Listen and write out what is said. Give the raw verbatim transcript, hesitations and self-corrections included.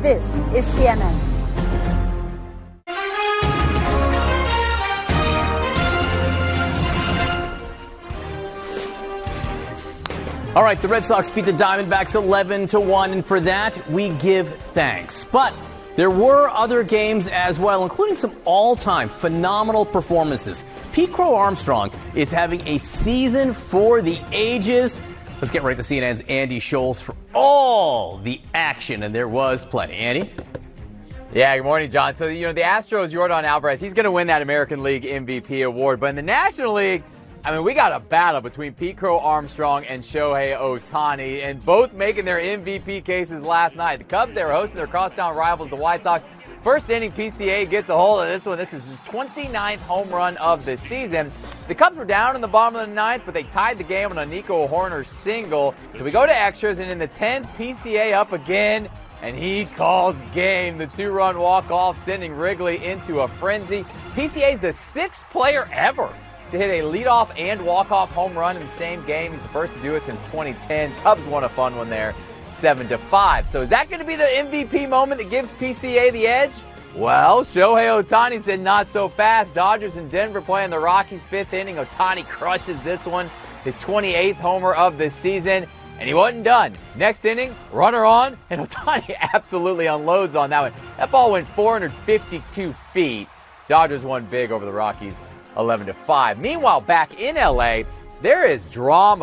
This is C N N. All right, the Red Sox beat the Diamondbacks eleven to one, and for that, we give thanks. But there were other games as well, including some all-time phenomenal performances. Pete Crow Armstrong is having a season for the ages. Let's get right to C N N's Andy Scholes for all the action, and there was plenty. Andy? Yeah, good morning, John. So, you know, the Astros, Yordan Alvarez, he's going to win that American League M V P award. But in the National League, I mean, we got a battle between Pete Crow Armstrong and Shohei Ohtani, and both making their M V P cases last night. The Cubs, they were hosting their crosstown rivals, the White Sox. First inning, P C A gets a hold of this one. This is his twenty-ninth home run of the season. The Cubs were down in the bottom of the ninth, but they tied the game on a Nico Hoerner single. So we go to extras, and in the tenth, P C A up again, and he calls game. The two-run walk-off, sending Wrigley into a frenzy. P C A is the sixth player ever to hit a leadoff and walk-off home run in the same game. He's the first to do it since twenty ten. Cubs won a fun one there, seven to five. So is that going to be the M V P moment that gives P C A the edge? Well, Shohei Ohtani said not so fast. Dodgers and Denver playing the Rockies fifth inning. Ohtani crushes this one, his twenty-eighth homer of the season. And he wasn't done. Next inning, runner on, and Ohtani absolutely unloads on that one. That ball went four hundred fifty-two feet. Dodgers won big over the Rockies, eleven to five. Meanwhile, back in L A, there is drama.